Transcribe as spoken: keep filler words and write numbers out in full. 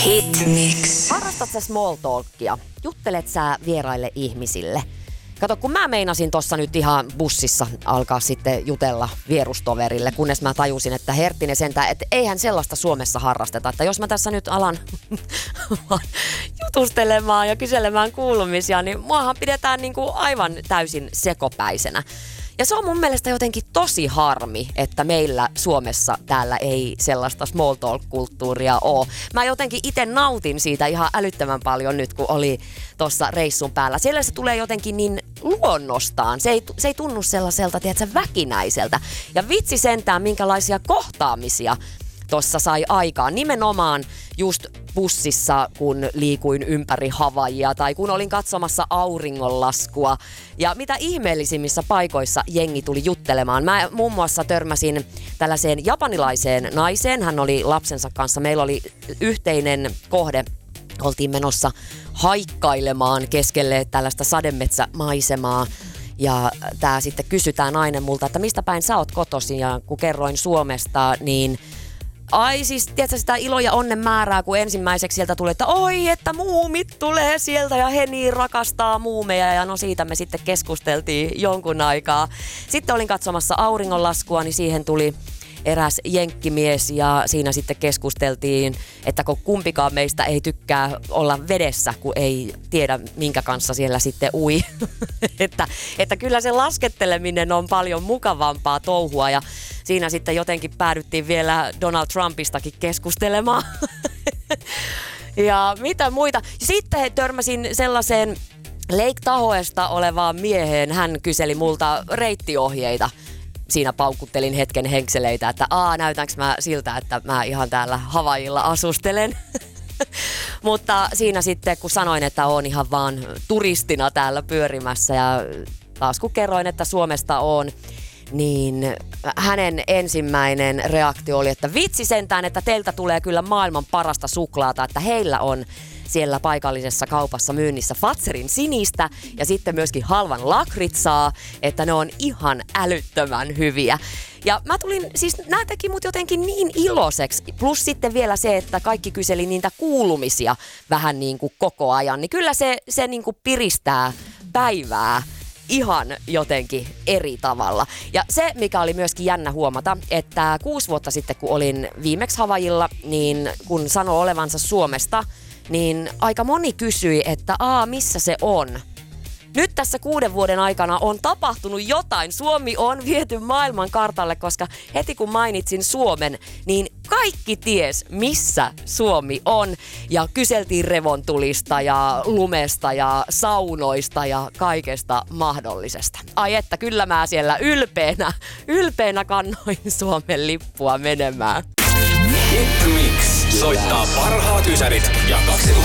Hitmix. Harrastat sä small talkia? Juttelet sä vieraille ihmisille? Kato, kun mä meinasin tossa nyt ihan bussissa alkaa sitten jutella vierustoverille, kunnes mä tajusin, että Herttinen sentään, että eihän sellaista Suomessa harrasteta. Että jos mä tässä nyt alan jutustelemaan ja kyselemään kuulumisia, niin muahan pidetään niinku aivan täysin sekopäisenä. Ja se on mun mielestä jotenkin tosi harmi, että meillä Suomessa täällä ei sellaista small talk-kulttuuria ole. Mä jotenkin itse nautin siitä ihan älyttömän paljon nyt, kun oli tuossa reissun päällä. Siellä se tulee jotenkin niin luonnostaan. Se ei, se ei tunnu sellaiselta, tiedätkö, väkinäiseltä. Ja vitsi sentään, minkälaisia kohtaamisia tuossa sai aikaan. Nimenomaan just bussissa, kun liikuin ympäri Havaijia tai kun olin katsomassa auringonlaskua. Ja mitä ihmeellisimmissä paikoissa jengi tuli juttelemaan. Mä muun muassa törmäsin tällaiseen japanilaiseen naiseen. Hän oli lapsensa kanssa. Meillä oli yhteinen kohde. Oltiin menossa haikkailemaan keskelle tällaista sademetsämaisemaa. Ja tää sitten kysytään nainen multa, että mistä päin sä oot kotoisin. Ja kun kerroin Suomesta, niin ai siis, tiedätkö sitä ilo ja onnen määrää, kun ensimmäiseksi sieltä tuli, että oi, että muumit tulee sieltä ja he niin rakastaa muumeja. Ja no siitä me sitten keskusteltiin jonkun aikaa. Sitten olin katsomassa auringonlaskua, niin siihen tuli eräs jenkkimies ja siinä sitten keskusteltiin, että kun kumpikaan meistä ei tykkää olla vedessä, kun ei tiedä minkä kanssa siellä sitten ui. että, että kyllä se lasketteleminen on paljon mukavampaa touhua ja siinä sitten jotenkin päädyttiin vielä Donald Trumpistakin keskustelemaan. ja mitä muita. Sitten törmäsin sellaiseen Lake Tahoesta olevaan mieheen. Hän kyseli multa reittiohjeita. Siinä paukuttelin hetken henkseleitä, että aa, näytänkö mä siltä, että mä ihan täällä Havaijilla asustelen. Mutta siinä sitten, kun sanoin, että oon ihan vaan turistina täällä pyörimässä ja taas kun kerroin, että Suomesta oon, niin hänen ensimmäinen reaktio oli, että vitsi sentään, että teiltä tulee kyllä maailman parasta suklaata, että heillä on siellä paikallisessa kaupassa myynnissä Fazerin sinistä ja sitten myöskin halvan lakritsaa, että ne on ihan älyttömän hyviä. Ja mä tulin, siis nää teki mut jotenkin niin iloiseksi, plus sitten vielä se, että kaikki kyseli niitä kuulumisia vähän niin kuin koko ajan, niin kyllä se, se niin kuin piristää päivää ihan jotenkin eri tavalla. Ja se, mikä oli myöskin jännä huomata, että kuusi vuotta sitten, kun olin viimeksi Havaijilla, niin kun sanoi olevansa Suomesta, niin aika moni kysyi, että aa, missä se on? Nyt tässä kuuden vuoden aikana on tapahtunut jotain. Suomi on viety maailman kartalle, koska heti kun mainitsin Suomen, niin kaikki ties, missä Suomi on. Ja kyseltiin revontulista ja lumesta ja saunoista ja kaikesta mahdollisesta. Ai että, kyllä mä siellä ylpeänä, ylpeänä kannoin Suomen lippua menemään. Hitmix soittaa parhaat ysärit ja kaksituhatta